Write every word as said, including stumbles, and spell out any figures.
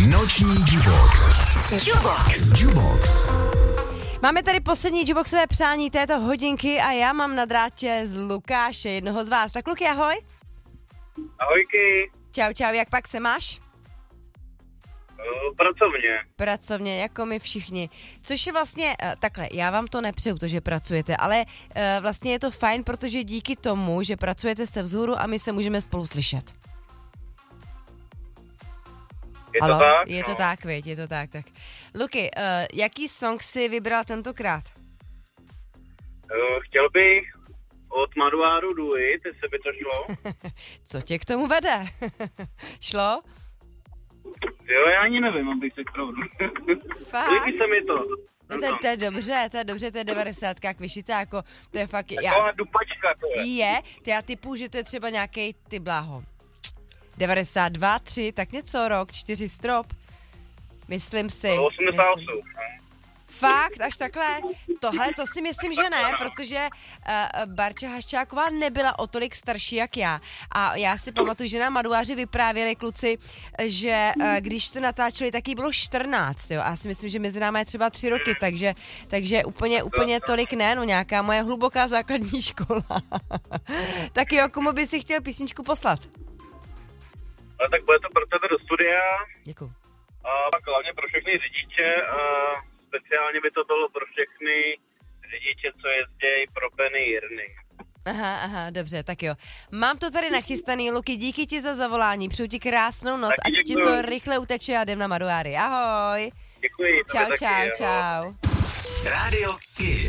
Noční Jubox. Jubox. Jubox. Máme tady poslední Juboxové přání této hodinky a já mám na drátě z Lukáše, jednoho z vás. Tak Luky, ahoj. Ahojky. Čau, čau, jak pak se máš? Uh, pracovně. Pracovně, jako my všichni. Což je vlastně, uh, takhle, já vám to nepřeju, to, že pracujete, ale uh, vlastně je to fajn, protože díky tomu, že pracujete, jste vzhůru a my se můžeme spolu slyšet. Je Halo? to tak? Je to no. tak, viď, je to tak, tak. Luky, uh, jaký song si vybral tentokrát? Uh, chtěl bych od Maduáru Do It, jestli by to šlo. Co tě k tomu vede? Šlo? Jo, já ani nevím, abych se pravdu. Fakt? Líbí se mi to. No to, je- to je dobře, to je dobře, to je devadesátka, jak vyšitá, jako, to je fakt, Taková já, dupačka to je. je, to já typu, že to je třeba nějaký ty bláho. devadesát dva, tři, tak něco, rok, čtyři strop. Myslím si. osmdesát Myslím. osm. Fakt, až takhle? Tohle, to si myslím, že ne, protože uh, Barča Haščáková nebyla o tolik starší jak já. A já si pamatuju, že nám Maduáři vyprávěli kluci, že uh, když to natáčeli, tak jí bylo čtrnáct, jo. A já si myslím, že mezi námi je třeba tři roky, takže, takže úplně, úplně tolik ne, no nějaká moje hluboká základní škola. Tak jo, komu by si chtěl písničku poslat? Ale tak bude to pro tebe do studia Děkuju. a pak hlavně pro všechny řidiče. A speciálně by to bylo pro všechny řidiče, co jezdějí pro Penny Jirny. Aha, aha, dobře, tak jo. Mám to tady nachystaný, Luky, díky ti za zavolání, přeju ti krásnou noc, Taky ať ti děkuju. to rychle uteče a jdem na Maduáry. Ahoj. Děkuji. Čau, tobě čau, taky, ahoj. čau. Rádio Kiss.